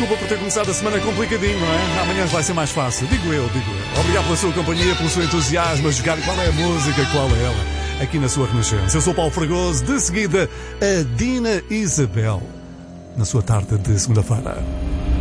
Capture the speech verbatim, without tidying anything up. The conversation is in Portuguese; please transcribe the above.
desculpa por ter começado a semana complicadinho, não é? Amanhã vai ser mais fácil. Digo eu, digo eu. Obrigado pela sua companhia, pelo seu entusiasmo a jogar qual é a música, qual é ela, aqui na sua Renascença. Eu sou Paulo Fragoso, de seguida a Dina Isabel, na sua tarde de segunda-feira.